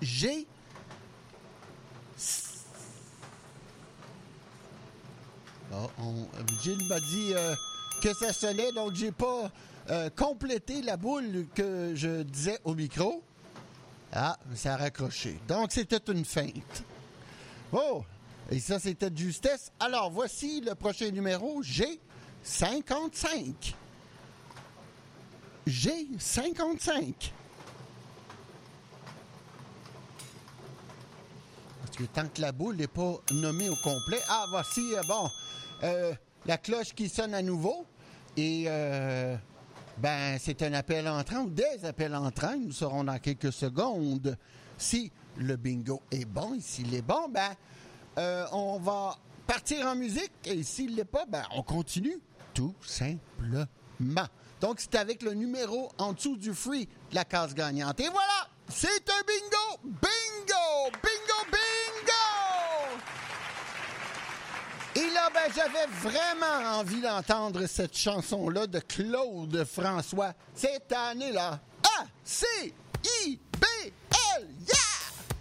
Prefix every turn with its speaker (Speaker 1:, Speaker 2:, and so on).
Speaker 1: G. Gilles m'a dit que ça sonnait, donc j'ai pas complété la boule que je disais au micro. Ah, ça a raccroché. Donc, c'était une feinte. Oh! Et ça, c'était de justesse. Alors, voici le prochain numéro, G55. G55. Parce que tant que la boule n'est pas nommée au complet... Ah, voici, la cloche qui sonne à nouveau. Et, c'est un appel entrant ou des appels entrants. Nous saurons dans quelques secondes si le bingo est bon. Et s'il est bon, on va partir en musique. Et s'il l'est pas, on continue tout simplement. Donc, c'est avec le numéro en dessous du free de la case gagnante. Et voilà, c'est un bingo! Bingo! Bingo! Bingo! Et là, j'avais vraiment envie d'entendre cette chanson-là de Claude François cette année-là. A-C-I-B-L! Yeah!